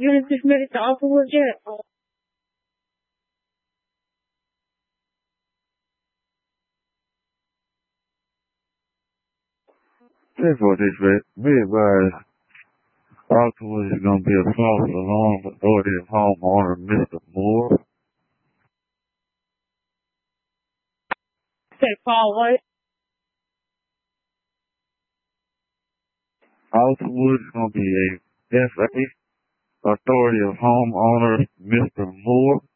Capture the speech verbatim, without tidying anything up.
You didn't just made it to Alphawood yet? Oh. This what this read. Be advised, Alphawood is going to be a false alarm authority of homeowner Mister Moore. Say, Paul, what? Alphawood is going to be a F A authority of homeowner Mister Moore.